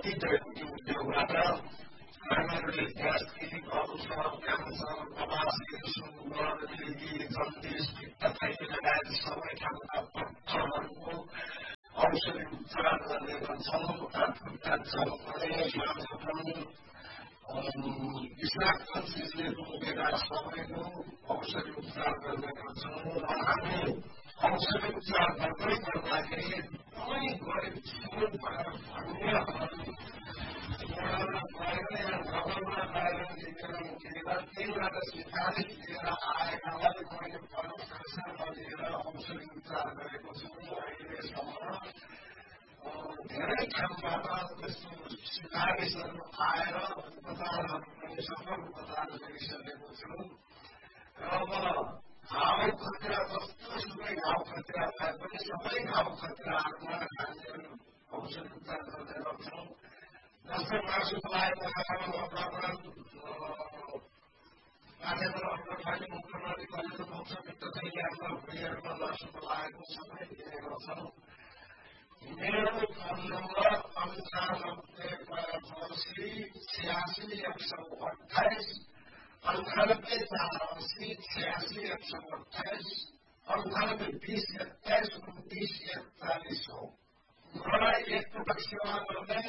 दैनिक उद्योगबाट हामीहरूले ग्यासकी प्रदूषण क्यान्सर प्रवासी सुगरदेखि जन्डिस पित्तथैली लगायत सबै खालका पत्थरहरूको औषधि उपचार गर्ने गर्छौँ। क्यान्सर पनि विषाक्त चिजले रोकेका सबैको औषधि उपचार गर्ने गर्छौँ र हामी औषधि उपचार गर्दै गर्दाखेरि कुनै गरिब श्रीमन्त भएर अन्यहरू नगरमा गएर निवेदन दिएर त्यहीबाट सिफारिस दिएर आएकालाई मैले पैसा लिएर औषधि उपचार गरेको छु। अहिलेसम्म धेरै ठाउँबाट त्यस्तो सिफारिसहरू आएर उपचारहरू पनि सफल उपचार गरिसकेको छु र अब घाउ खतरा जस्तोसुकै घाउ खतरा भए पनि सबै घाउ खतराहरूमा हामीले औषधि उपचार गर्ने गर्छौँ। जस्तै मासु पलाएको काटेर अर्कोखाली मुखनली कलेजो पाउँछ पित्तथैलीहरूमा भुँडीहरूमा मासु पलाएको सबै दिने गर्छौँ। मेरो फोन नम्बर 9584 86 128 98 480 86 128 98 20 27 29 41 हो। मलाई एकपटक सेवा गर्दै